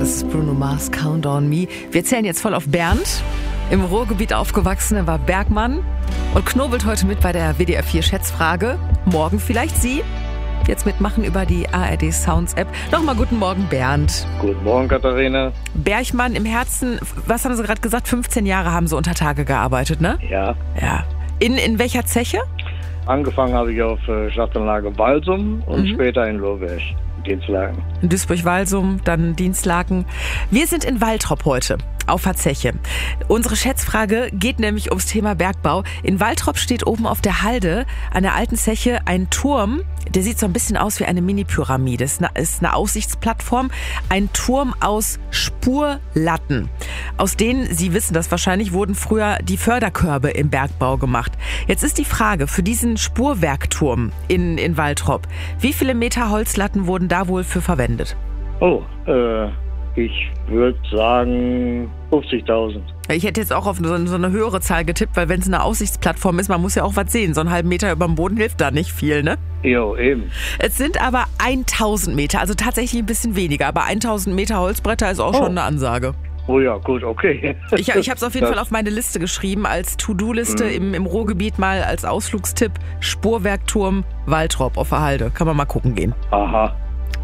Das ist Bruno Mars, Count on Me. Wir zählen jetzt voll auf Bernd. Im Ruhrgebiet aufgewachsen, er war Bergmann und knobelt heute mit bei der WDR 4 Schätzfrage. Morgen vielleicht Sie jetzt mitmachen über die ARD Sounds App. Nochmal guten Morgen, Bernd. Guten Morgen, Katharina. Bergmann im Herzen, was haben Sie gerade gesagt? 15 Jahre haben Sie unter Tage gearbeitet, ne? Ja. Ja. In welcher Zeche? Angefangen habe ich auf Schachtanlage Walsum und später in Lohberg, Dienstlaken. In Duisburg-Walsum, dann Dienstlaken. Wir sind in Waltrop heute, auf der Zeche. Unsere Schätzfrage geht nämlich ums Thema Bergbau. In Waltrop steht oben auf der Halde an der alten Zeche ein Turm, der sieht so ein bisschen aus wie eine Mini-Pyramide. Es ist eine Aussichtsplattform, ein Turm aus Spurlatten. Aus denen, Sie wissen das wahrscheinlich, wurden früher die Förderkörbe im Bergbau gemacht. Jetzt ist die Frage, für diesen Spurwerkturm in Waltrop, wie viele Meter Holzlatten wurden da wohl für verwendet? Oh, ich würde sagen 50.000. Ich hätte jetzt auch auf so eine höhere Zahl getippt, weil wenn es eine Aussichtsplattform ist, man muss ja auch was sehen. So einen halben Meter über dem Boden hilft da nicht viel, ne? Jo, eben. Es sind aber 1000 Meter, also tatsächlich ein bisschen weniger. Aber 1000 Meter Holzbretter ist auch schon eine Ansage. Oh ja, gut, okay. Ich habe es auf jeden Fall auf meine Liste geschrieben, als To-Do-Liste im Ruhrgebiet mal als Ausflugstipp. Spurwerkturm Waltrop auf der Halde. Kann man mal gucken gehen. Aha.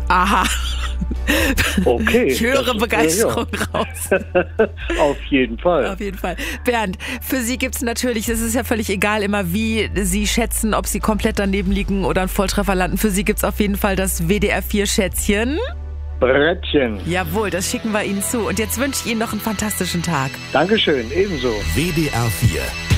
Okay. Ich höre Begeisterung raus. Auf jeden Fall. Auf jeden Fall. Bernd, für Sie gibt es natürlich, es ist ja völlig egal immer, wie Sie schätzen, ob Sie komplett daneben liegen oder einen Volltreffer landen. Für Sie gibt es auf jeden Fall das WDR 4 Schätzchen. Brettchen. Jawohl, das schicken wir Ihnen zu. Und jetzt wünsche ich Ihnen noch einen fantastischen Tag. Dankeschön, ebenso. WDR 4